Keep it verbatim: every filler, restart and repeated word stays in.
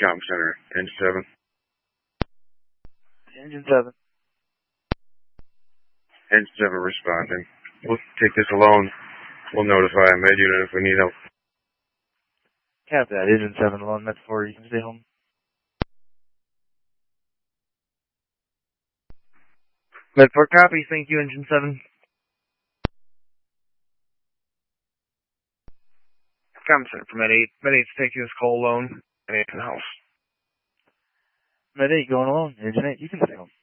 Com Center, Engine seven. Engine seven. Engine seven responding. We'll take this alone. We'll notify a med unit if we need help. Copy that. Engine seven alone, med four, you can stay home. Med four, copy. Thank you, Engine seven. Com Center for Med eight. Med eight's taking this call alone. Med eight in the house. Med eight going alone. Engine eight, you can stay home.